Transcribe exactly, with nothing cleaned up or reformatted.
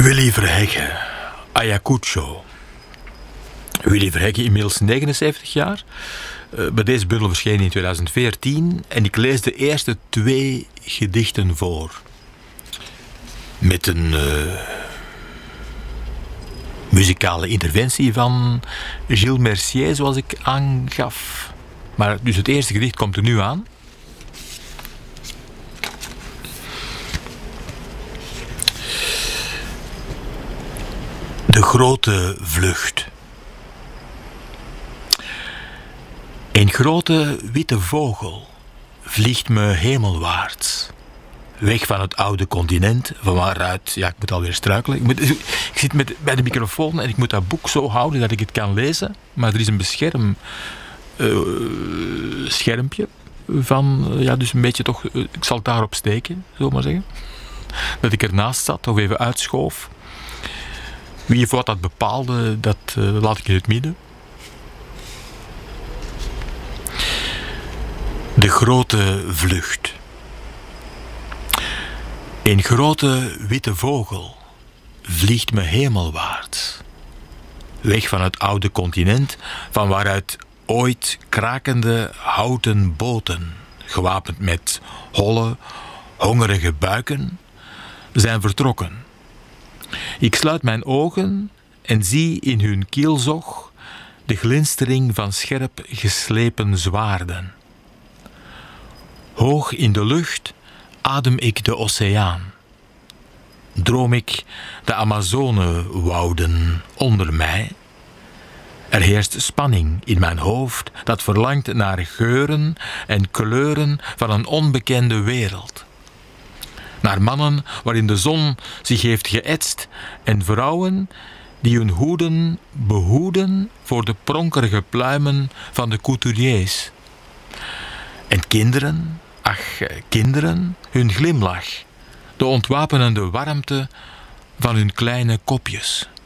Willy Verheggen, Ayacucho. Willy Verheggen, inmiddels negenenzeventig jaar. Uh, bij deze bundel verscheen in tweeduizend veertien en ik lees de eerste twee gedichten voor. Met een uh, muzikale interventie van Gilles Mercier, zoals ik aangaf. Maar dus het eerste gedicht komt er nu aan. De grote vlucht. Een grote witte vogel vliegt me hemelwaarts. Weg van het oude continent, van waaruit... Ja, ik moet alweer struikelen. Ik, moet, ik zit met, bij de microfoon en ik moet dat boek zo houden dat ik het kan lezen. Maar er is een bescherm... Uh, schermpje van... Ja, dus een beetje toch... Uh, ik zal het daarop steken, zullen we maar zeggen. Dat ik ernaast zat, of even uitschoof. Wie of wat dat bepaalde, dat uh, laat ik in het midden. De grote vlucht. Een grote witte vogel vliegt me hemelwaarts. Weg van het oude continent, van waaruit ooit krakende houten boten, gewapend met holle, hongerige buiken, zijn vertrokken. Ik sluit mijn ogen en zie in hun kielzog de glinstering van scherp geslepen zwaarden. Hoog in de lucht adem ik de oceaan. Droom ik de Amazonewouden onder mij. Er heerst spanning in mijn hoofd dat verlangt naar geuren en kleuren van een onbekende wereld. Naar mannen waarin de zon zich heeft geëtst en vrouwen die hun hoeden behoeden voor de pronkerige pluimen van de couturiers. En kinderen, ach, kinderen, hun glimlach, de ontwapenende warmte van hun kleine kopjes.